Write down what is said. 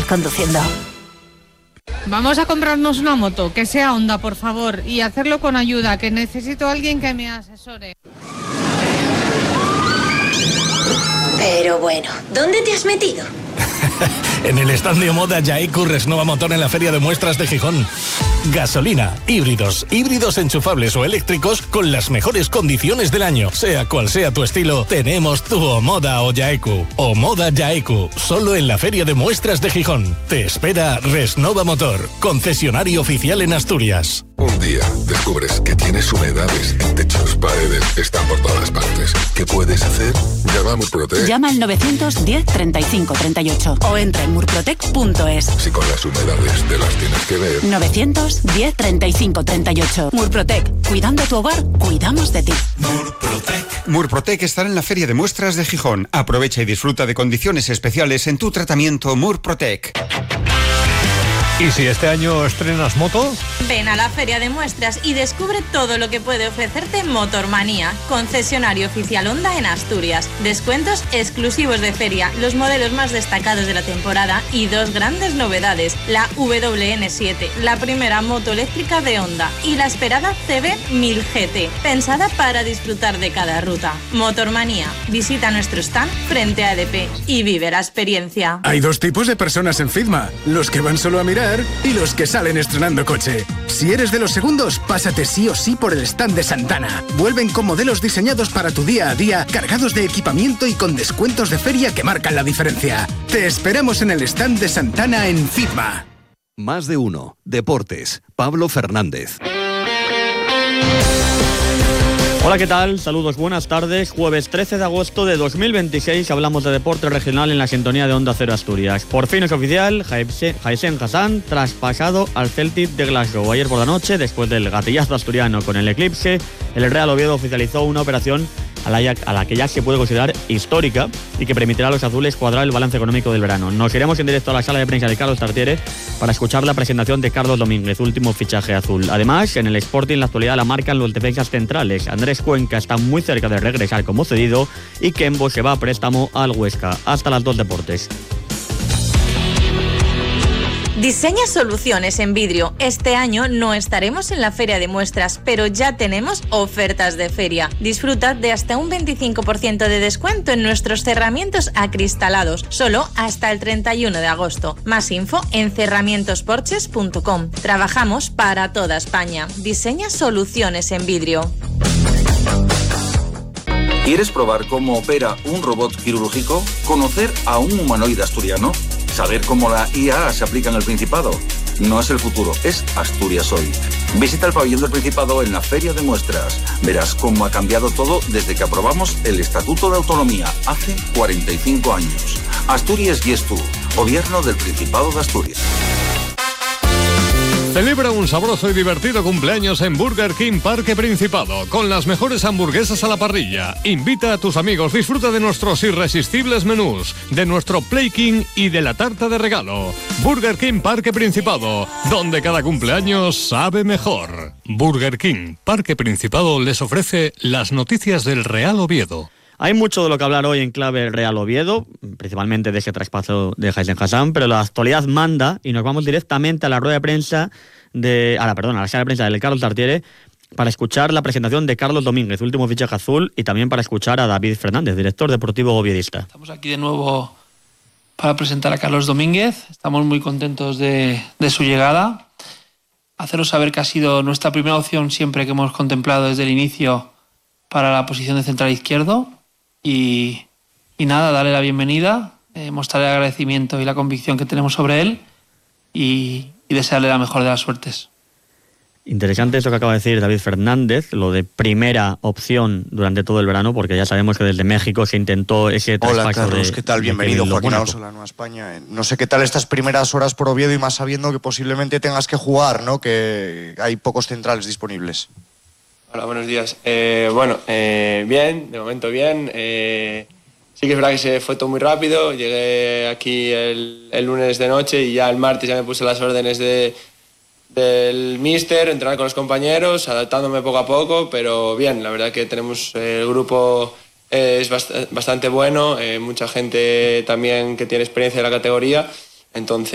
conduciendo. Vamos a comprarnos una moto, que sea Honda, por favor, y hacerlo con ayuda, que necesito a alguien que me asesore. Pero bueno, ¿dónde te has metido? En el stand de Omoda Yaeku Resnova Motor en la Feria de Muestras de Gijón. Gasolina, híbridos enchufables o eléctricos con las mejores condiciones del año. Sea cual sea tu estilo, tenemos tu Omoda o Yaeku. Omoda Yaeku, solo en la Feria de Muestras de Gijón. Te espera Resnova Motor, concesionario oficial en Asturias. Un día descubres que tienes humedades en techos, paredes, están por todas partes. ¿Qué puedes hacer? Llama a Murprotec. Llama al 910 35 38 o entra en murprotec.es. Si con las humedades te las tienes que ver. 910 35 38. Murprotec. Cuidando tu hogar, cuidamos de ti. Murprotec estará en la Feria de Muestras de Gijón. Aprovecha y disfruta de condiciones especiales en tu tratamiento Murprotec. ¿Y si este año estrenas moto? Ven a la Feria de Muestras y descubre todo lo que puede ofrecerte Motormanía, concesionario oficial Honda en Asturias. Descuentos exclusivos de feria, los modelos más destacados de la temporada y dos grandes novedades, la WN7, la primera moto eléctrica de Honda, y la esperada CB1000 GT, pensada para disfrutar de cada ruta. Motormanía, visita nuestro stand frente a EDP y vive la experiencia. Hay dos tipos de personas en Fitma, los que van solo a mirar y los que salen estrenando coche. Si eres de los segundos, pásate sí o sí por el stand de Santana. Vuelven con modelos diseñados para tu día a día, cargados de equipamiento y con descuentos de feria que marcan la diferencia. Te esperamos en el stand de Santana en Fitma. Más de uno. Deportes. Pablo Fernández. Hola, ¿qué tal? Saludos, buenas tardes. Jueves 13 de agosto de 2026 hablamos de deporte regional en la sintonía de Onda Cero Asturias. Por fin es oficial, Jaisen Hassan traspasado al Celtic de Glasgow. Ayer por la noche, después del gatillazo asturiano con el Eclipse, el Real Oviedo oficializó una operación a la que ya se puede considerar histórica y que permitirá a los azules cuadrar el balance económico del verano. Nos iremos en directo a la sala de prensa de Carlos Tartiere para escuchar la presentación de Carlos Domínguez, último fichaje azul. Además, en el Sporting la actualidad la marcan los defensas centrales. Andrés Cuenca está muy cerca de regresar como cedido y Kembo se va a préstamo al Huesca. Hasta las 2 deportes. Diseña soluciones en vidrio. Este año no estaremos en la Feria de Muestras, pero ya tenemos ofertas de feria. Disfruta de hasta un 25% de descuento en nuestros cerramientos acristalados, solo hasta el 31 de agosto. Más info en cerramientosporches.com. Trabajamos para toda España. Diseña soluciones en vidrio. ¿Quieres probar cómo opera un robot quirúrgico? ¿Conocer a un humanoide asturiano? ¿Saber cómo la IA se aplica en el Principado? No es el futuro, es Asturias hoy. Visita el pabellón del Principado en la Feria de Muestras. Verás cómo ha cambiado todo desde que aprobamos el Estatuto de Autonomía hace 45 años. Asturias y tú, Gobierno del Principado de Asturias. Celebra un sabroso y divertido cumpleaños en Burger King Parque Principado, con las mejores hamburguesas a la parrilla. Invita a tus amigos, disfruta de nuestros irresistibles menús, de nuestro Play King y de la tarta de regalo. Burger King Parque Principado, donde cada cumpleaños sabe mejor. Burger King Parque Principado les ofrece las noticias del Real Oviedo. Hay mucho de lo que hablar hoy en clave Real Oviedo, principalmente de ese traspaso de Jaisen Hassan, pero la actualidad manda y nos vamos directamente a la rueda de prensa a la sala de prensa del Carlos Tartiere para escuchar la presentación de Carlos Domínguez, último fichaje azul, y también para escuchar a David Fernández, director deportivo oviedista. Estamos aquí de nuevo para presentar a Carlos Domínguez. Estamos muy contentos de su llegada. Haceros saber que ha sido nuestra primera opción siempre que hemos contemplado desde el inicio para la posición de central izquierdo. Y nada, darle la bienvenida, mostrar el agradecimiento y la convicción que tenemos sobre él y desearle la mejor de las suertes. Interesante eso que acaba de decir David Fernández, lo de primera opción durante todo el verano, porque ya sabemos que desde México se intentó ese traspaso. Hola Carlos, ¿qué tal? Bienvenido, Joaquín Alonso, la Nueva España. No sé qué tal estas primeras horas por Oviedo y más sabiendo que posiblemente tengas que jugar, ¿no? Que hay pocos centrales disponibles. Hola, buenos días. Bien, de momento bien. Sí que es verdad que se fue todo muy rápido. Llegué aquí el lunes de noche y ya el martes ya me puse las órdenes del míster, entrenar con los compañeros, adaptándome poco a poco, pero bien, la verdad que tenemos el grupo es bastante bueno, mucha gente también que tiene experiencia en la categoría, entonces